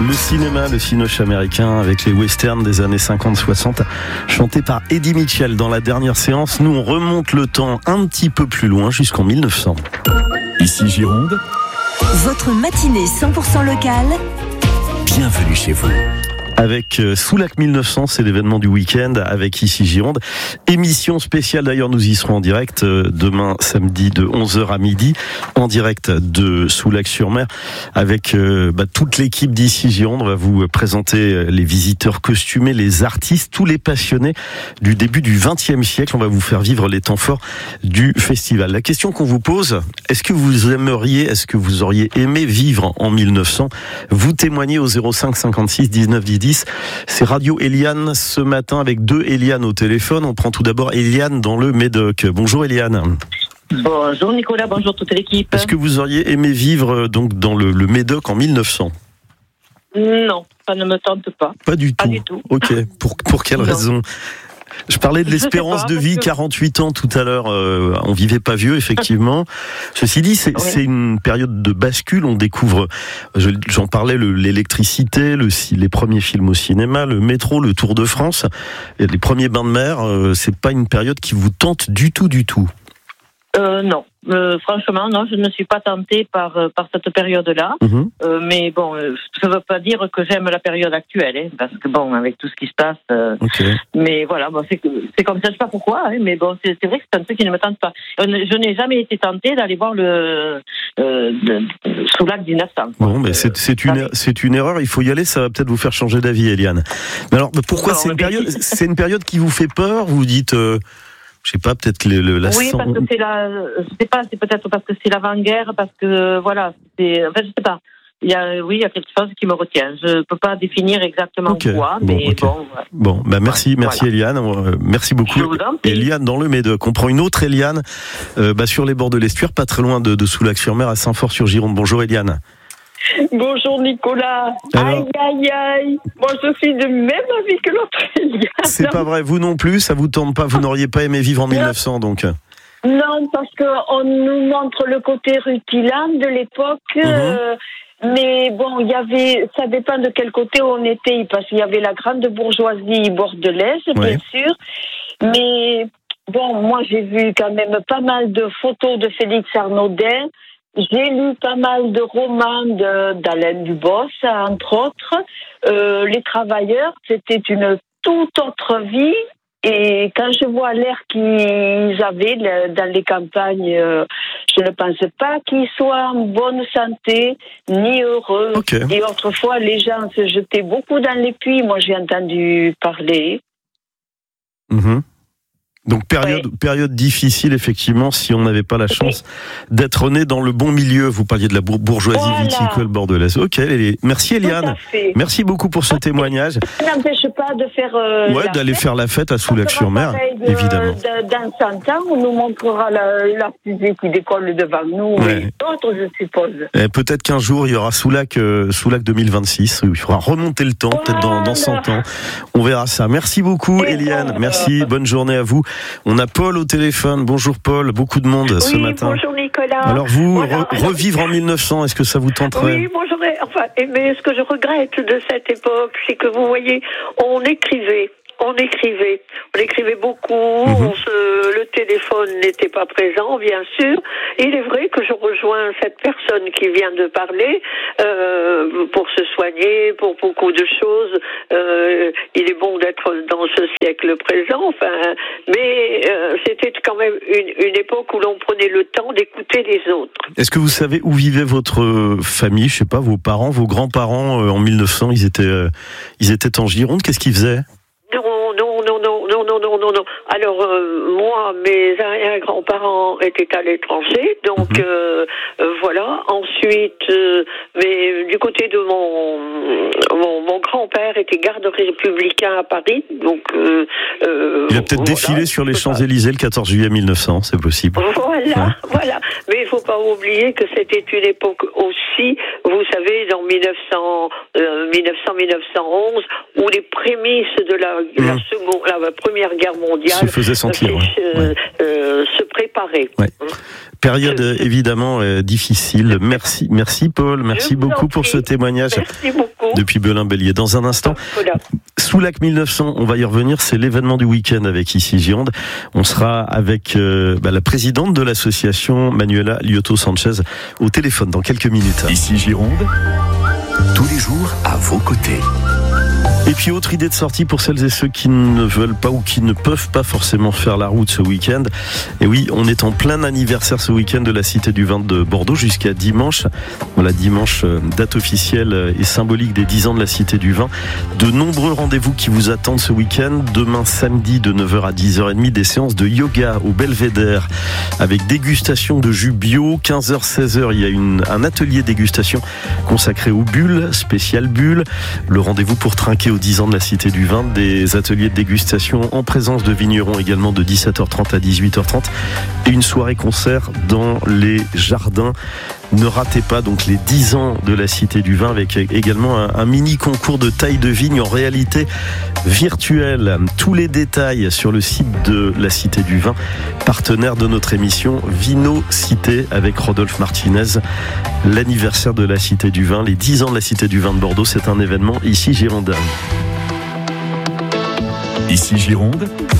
Le cinéma, le cinoche américain avec les westerns des années 50-60, chantés par Eddie Mitchell dans la dernière séance. Nous, on remonte le temps un petit peu plus loin, jusqu'en 1900. Ici Gironde. Votre matinée 100% locale. Bienvenue chez vous. Avec Soulac 1900, c'est l'événement du week-end avec Ici Gironde. Émission spéciale, d'ailleurs nous y serons en direct demain samedi de 11h à midi, en direct de Soulac-sur-Mer avec toute l'équipe d'Ici Gironde. On va vous présenter les visiteurs costumés, les artistes, tous les passionnés du début du XXe siècle. On va vous faire vivre les temps forts du festival. La question qu'on vous pose, est-ce que vous auriez aimé vivre en 1900? Vous témoignez au 05 56 19 10. C'est Radio Eliane ce matin avec deux Eliane au téléphone. On prend tout d'abord Eliane dans le Médoc. Bonjour Eliane. Bonjour Nicolas, bonjour toute l'équipe. Est-ce que vous auriez aimé vivre donc dans le Médoc en 1900? Non, ça ne me tente pas. Pas du Pas tout. du tout. Ok, pour quelle raison? Je parlais de l'espérance de vie, 48 ans tout à l'heure. On vivait pas vieux, effectivement. Ceci dit, c'est une période de bascule. On découvre, j'en parlais, l'électricité, les premiers films au cinéma, le métro, le Tour de France, et les premiers bains de mer. C'est pas une période qui vous tente du tout. Non. Franchement, non, je ne suis pas tentée par cette période-là. Mais bon, ça ne veut pas dire que j'aime la période actuelle, parce que bon, avec tout ce qui se passe. Mais voilà, bon, c'est comme ça, je ne sais pas pourquoi, mais bon, c'est vrai que c'est un truc qui ne me tente pas. Je n'ai jamais été tentée d'aller voir le Soulac 1900. Bon, mais c'est une erreur. Il faut y aller. Ça va peut-être vous faire changer d'avis, Eliane. Mais alors, pourquoi c'est une période qui vous fait peur? Vous dites. Je sais pas, peut-être la. Oui, parce que je sais pas, c'est peut-être parce que c'est l'avant-guerre, parce que voilà, je sais pas. Il y a quelque chose qui me retient. Je peux pas définir exactement quoi, mais bon. Bon, merci voilà. Eliane. Merci beaucoup. Eliane dans le Médoc. On prend une autre Eliane, sur les bords de l'Estuaire, pas très loin de Soulac-sur-Mer, à Saint-Fort-sur-Gironde. Bonjour Eliane. Bonjour Nicolas. Alors, aïe. Moi je suis de même avis que l'autre Eliane. C'est pas vrai, vous non plus, ça vous tente pas, vous n'auriez pas aimé vivre en 1900 donc. Non, parce qu'on nous montre le côté rutilant de l'époque. Mais bon, ça dépend de quel côté on était, parce qu'il y avait la grande bourgeoisie bordelaise, bien sûr. Mais bon, moi j'ai vu quand même pas mal de photos de Félix Arnaudin. J'ai lu pas mal de romans d'Alain Dubos, entre autres. Les travailleurs, c'était une toute autre vie. Et quand je vois l'air qu'ils avaient dans les campagnes, je ne pense pas qu'ils soient en bonne santé, ni heureux. Et autrefois, les gens se jetaient beaucoup dans les puits. Moi, j'ai entendu parler. Donc période difficile effectivement si on n'avait pas la chance d'être né dans le bon milieu. Vous parliez de la bourgeoisie viticole bordelaise. Merci Eliane. Merci beaucoup pour ce témoignage. Ça n'empêche pas de faire d'aller faire la fête à Soulac-sur-Mer, évidemment. Dans 100 ans, on nous montrera la fusée qui décolle devant nous et d'autres, je suppose. Et peut-être qu'un jour il y aura Soulac 2026. Il faudra remonter le temps, peut-être dans 100 ans. On verra ça. Merci beaucoup Eliane. Merci. Bonne journée à vous. On a Paul au téléphone. Bonjour Paul, beaucoup de monde ce matin. Bonjour Nicolas. Alors vous, revivre en 1900, est-ce que ça vous tenterait? Oui, moi mais ce que je regrette de cette époque, c'est que vous voyez, on écrivait beaucoup, le téléphone n'était pas présent, bien sûr. Il est vrai que je rejoins cette personne qui vient de parler, pour se soigner, pour beaucoup de choses. Il est bon d'être dans ce siècle présent, mais c'était quand même une époque où l'on prenait le temps d'écouter les autres. Est-ce que vous savez où vivait votre famille, je sais pas, vos parents, vos grands-parents en 1900, ils étaient en Gironde, qu'est-ce qu'ils faisaient? Non. Alors, moi, mes arrière-grands-parents étaient à l'étranger, donc voilà. Ensuite, mais du côté de mon grand-père était garde républicain à Paris, donc... il a peut-être défilé sur les Champs-Élysées le 14 juillet 1900, c'est possible. Voilà. Mais il ne faut pas oublier que c'était une époque aussi, vous savez, dans 1900-1911, où les prémices de la Première Guerre mondiale se faisaient sentir, se préparaient. Période évidemment difficile. Merci Paul, merci beaucoup pour ce témoignage. Merci beaucoup. Depuis Belin-Bélier. Dans un instant, voilà. Soulac 1900, on va y revenir, c'est l'événement du week-end avec Ici Gironde. On sera avec la présidente de l'association, Manuela Lioto-Sanchez, au téléphone dans quelques minutes. Ici Gironde, tous les jours à vos côtés. Et puis autre idée de sortie pour celles et ceux qui ne veulent pas ou qui ne peuvent pas forcément faire la route ce week-end. Et oui, on est en plein anniversaire ce week-end de la Cité du Vin de Bordeaux jusqu'à dimanche. Voilà, dimanche, date officielle et symbolique des 10 ans de la Cité du Vin. De nombreux rendez-vous qui vous attendent ce week-end. Demain samedi de 9h à 10h30, des séances de yoga au Belvédère avec dégustation de jus bio. 15h, 16h, il y a un atelier dégustation consacré aux bulles, spécial bulles. Le rendez-vous pour trinquer aux 10 ans de la Cité du Vin, des ateliers de dégustation en présence de vignerons également de 17h30 à 18h30 et une soirée concert dans les jardins. Ne ratez pas donc les 10 ans de la Cité du Vin avec également un mini concours de taille de vigne en réalité virtuelle. Tous les détails sur le site de la Cité du Vin, partenaire de notre émission Vino Cité avec Rodolphe Martinez. L'anniversaire de la Cité du Vin, les 10 ans de la Cité du Vin de Bordeaux, c'est un événement ici Gironde. Ici Gironde,